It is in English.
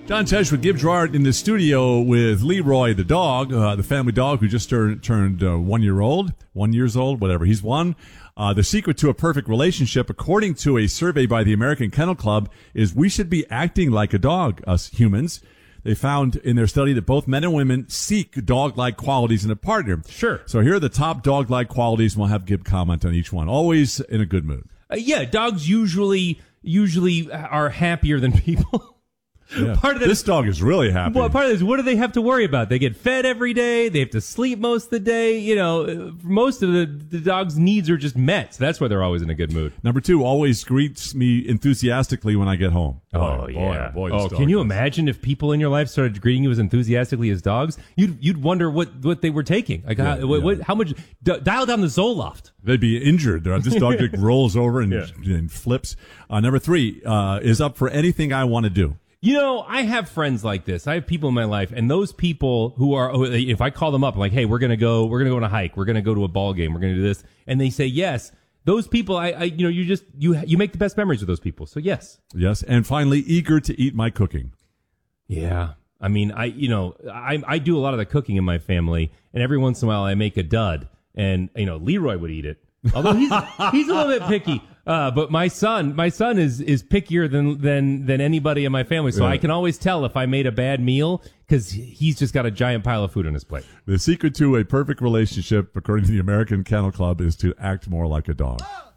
Don Tesh with Gibbs Gerard in the studio with Leroy the dog, the family dog who just turned 1 year old, 1 year old, whatever. He's one. The secret to a perfect relationship, according to a survey by the American Kennel Club, is we should be acting like a dog, us humans. They found in their study that both men and women seek dog-like qualities in a partner. Sure. So here are the top dog-like qualities, and we'll have Gib comment on each one. Always in a good mood. Yeah, dogs usually are happier than people. Yeah. Part of this dog is really happy. Well, part of this, what do they have to worry about? They get fed every day. They have to sleep most of the day. You know, most of the dog's needs are just met. So that's why they're always in a good mood. Number 2, always greets me enthusiastically when I get home. Yeah. Boy, can you imagine if people in your life started greeting you as enthusiastically as dogs? You'd wonder what they were taking. Like, how much? Dial down the Zoloft. They'd be injured. This dog just rolls over and flips. Number 3 is up for anything I want to do. You know, I have friends like this. I have people in my life, and those people who are, if I call them up, I'm like, hey, we're gonna go on a hike, we're gonna go to a ball game, we're gonna do this, and they say yes. Those people, you make the best memories with those people. So yes, and finally, eager to eat my cooking. Yeah, I mean, I do a lot of the cooking in my family, and every once in a while I make a dud, and Leroy would eat it. Although he's a little bit picky, but my son is pickier than anybody in my family. So I can always tell if I made a bad meal because he's just got a giant pile of food on his plate. The secret to a perfect relationship, according to the American Kennel Club, is to act more like a dog.